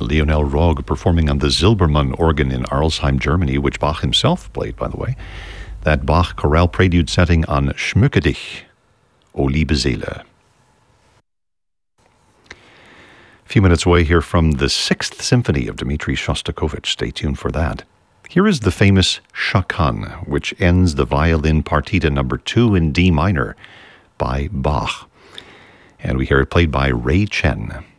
Lionel Roeg performing on the Silbermann organ in Arlesheim, Germany, which Bach himself played, by the way. That Bach chorale prelude setting on Schmücke dich, O liebe Seele. A few minutes away here from the Sixth Symphony of Dmitri Shostakovich. Stay tuned for that. Here is the famous Chakan, which ends the violin partita number 2 in D minor by Bach. And we hear it played by Ray Chen.